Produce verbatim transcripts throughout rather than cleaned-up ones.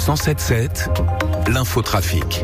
cent sept sept, l'infotrafic.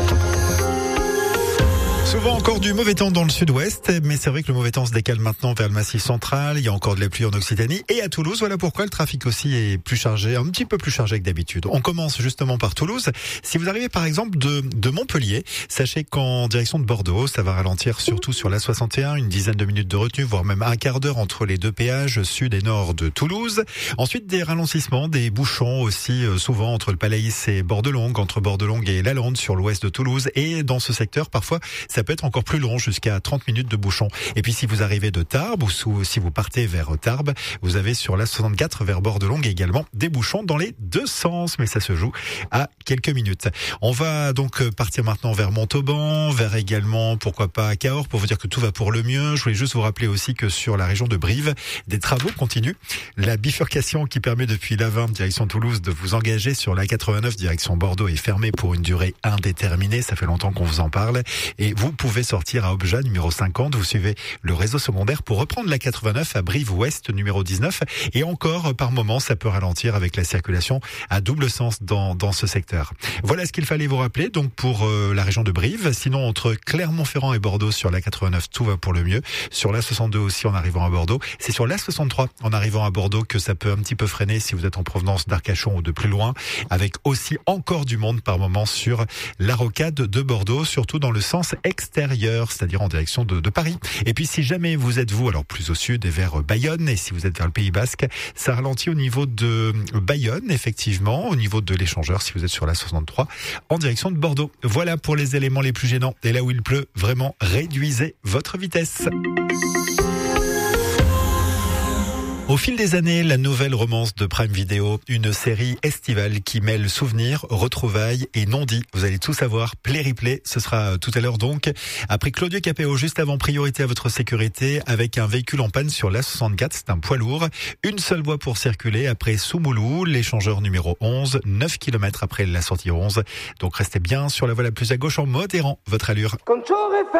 Souvent encore du mauvais temps dans le sud-ouest, mais c'est vrai que le mauvais temps se décale maintenant vers le massif central. Il y a encore de la pluie en Occitanie et à Toulouse. Voilà pourquoi le trafic aussi est plus chargé, un petit peu plus chargé que d'habitude. On commence justement par Toulouse. Si vous arrivez par exemple de, de Montpellier, sachez qu'en direction de Bordeaux, ça va ralentir surtout sur l'A soixante et un, une dizaine de minutes de retenue, voire même un quart d'heure entre les deux péages sud et nord de Toulouse. Ensuite, des ralentissements, des bouchons aussi euh, souvent entre le Palaïs et Bordelongue, entre Bordelongue et Lalande sur l'ouest de Toulouse. Et dans ce secteur, parfois, ça peut être encore plus long, jusqu'à trente minutes de bouchon. Et puis si vous arrivez de Tarbes ou sous, si vous partez vers Tarbes, vous avez sur l'A soixante-quatre vers Bordelongue également des bouchons dans les deux sens, mais ça se joue à quelques minutes. On va donc partir maintenant vers Montauban, vers également, pourquoi pas, Cahors, pour vous dire que tout va pour le mieux. Je voulais juste vous rappeler aussi que sur la région de Brive, des travaux continuent. La bifurcation qui permet depuis l'Avin, direction Toulouse, de vous engager sur l'A quatre-vingt-neuf, direction Bordeaux, est fermée pour une durée indéterminée. Ça fait longtemps qu'on vous en parle. Et vous pouvez sortir à Objat, numéro cinquante. Vous suivez le réseau secondaire pour reprendre la quatre-vingt-neuf à Brive-Ouest, numéro dix-neuf. Et encore, par moment, ça peut ralentir avec la circulation à double sens dans, dans ce secteur. Voilà ce qu'il fallait vous rappeler, donc, pour euh, la région de Brive. Sinon, entre Clermont-Ferrand et Bordeaux, sur la quatre-vingt-neuf, tout va pour le mieux. Sur l'A soixante-deux aussi, en arrivant à Bordeaux. C'est sur l'A soixante-trois, en arrivant à Bordeaux, que ça peut un petit peu freiner si vous êtes en provenance d'Arcachon ou de plus loin. Avec aussi encore du monde par moment sur la rocade de Bordeaux, surtout dans le sens extérieur, c'est-à-dire en direction de, de Paris. Et puis si jamais vous êtes vous, alors plus au sud et vers Bayonne, et si vous êtes vers le Pays Basque, ça ralentit au niveau de Bayonne, effectivement, au niveau de l'échangeur, si vous êtes sur la soixante-trois, en direction de Bordeaux. Voilà pour les éléments les plus gênants. Et là où il pleut, vraiment, réduisez votre vitesse. Au fil des années, la nouvelle romance de Prime Video, une série estivale qui mêle souvenirs, retrouvailles et non-dits. Vous allez tout savoir, Play Replay, ce sera tout à l'heure donc. Après Claudio Capéo, juste avant, priorité à votre sécurité, avec un véhicule en panne sur l'A soixante-quatre, c'est un poids lourd. Une seule voie pour circuler après Soumoulou, l'échangeur numéro onze, neuf kilomètres après la sortie onze. Donc restez bien sur la voie la plus à gauche en modérant votre allure.